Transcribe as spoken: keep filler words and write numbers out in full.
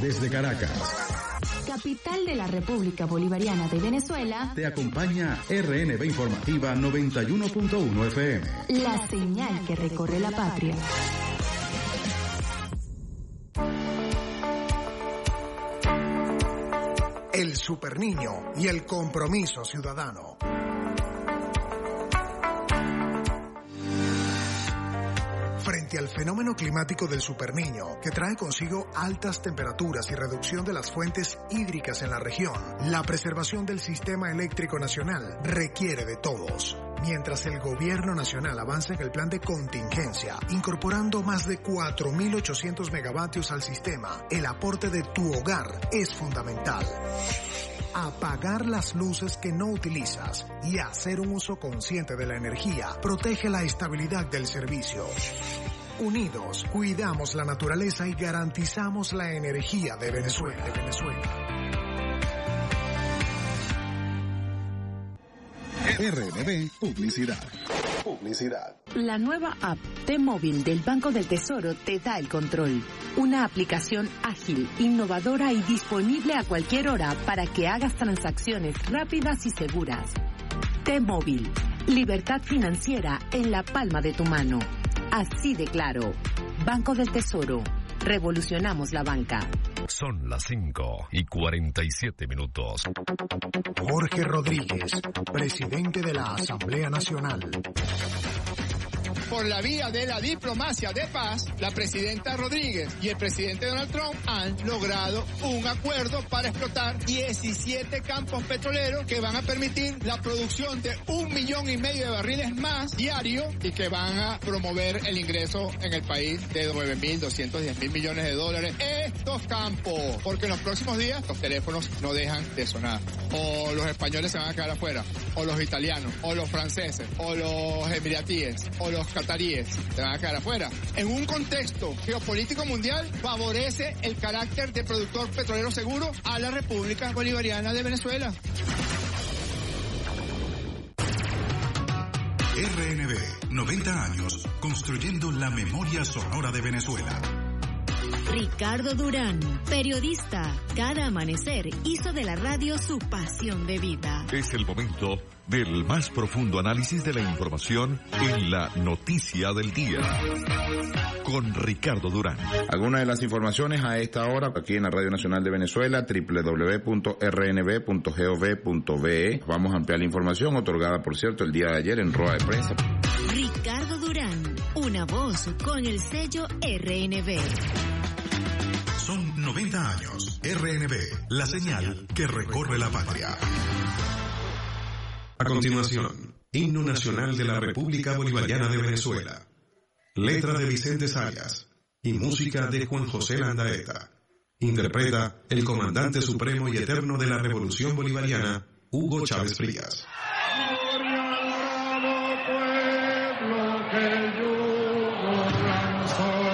desde Caracas. Capital de la República Bolivariana de Venezuela. Te acompaña R N B Informativa noventa y uno punto uno F M. La señal que recorre la patria. El Superniño y el compromiso ciudadano. Frente al fenómeno climático del Superniño, que trae consigo altas temperaturas y reducción de las fuentes hídricas en la región, la preservación del sistema eléctrico nacional requiere de todos. Mientras el gobierno nacional avanza en el plan de contingencia, incorporando más de cuatro mil ochocientos megavatios al sistema, el aporte de tu hogar es fundamental. Apagar las luces que no utilizas y hacer un uso consciente de la energía protege la estabilidad del servicio. Unidos, cuidamos la naturaleza y garantizamos la energía de Venezuela. De Venezuela. R N B Publicidad. Publicidad. La nueva app T-Móvil del Banco del Tesoro te da el control. Una aplicación ágil, innovadora y disponible a cualquier hora para que hagas transacciones rápidas y seguras. T-Móvil. Libertad financiera en la palma de tu mano. Así de claro. Banco del Tesoro. Revolucionamos la banca. Son las cinco y cuarenta y siete minutos. Jorge Rodríguez, presidente de la Asamblea Nacional. Por la vía de la diplomacia de paz, la presidenta Rodríguez y el presidente Donald Trump han logrado un acuerdo para explotar diecisiete campos petroleros que van a permitir la producción de un millón y medio de barriles más diarios y que van a promover el ingreso en el país de nueve mil doscientos diez mil millones de dólares. Estos campos, porque en los próximos días los teléfonos no dejan de sonar. O los españoles se van a quedar afuera, o los italianos, o los franceses, o los emiratíes, o los cataríes se van a quedar afuera. En un contexto geopolítico mundial, favorece el carácter de productor petrolero seguro a la República Bolivariana de Venezuela. R N B, noventa años, construyendo la memoria sonora de Venezuela. Ricardo Durán, periodista, cada amanecer hizo de la radio su pasión de vida. Es el momento del más profundo análisis de la información en la noticia del día. Con Ricardo Durán. Algunas de las informaciones a esta hora aquí en la Radio Nacional de Venezuela, doble u doble u doble u punto r n b punto gov punto b e. Vamos a ampliar la información otorgada, por cierto, el día de ayer en rueda de prensa. Ricardo Durán, una voz con el sello R N B. Son noventa años. R N B, la señal que recorre la patria. A continuación, Himno Nacional de la República Bolivariana de Venezuela. Letra de Vicente Sayas y música de Juan José Landaeta. Interpreta el comandante supremo y eterno de la Revolución Bolivariana, Hugo Chávez Frías. Pueblo que yo lanzó.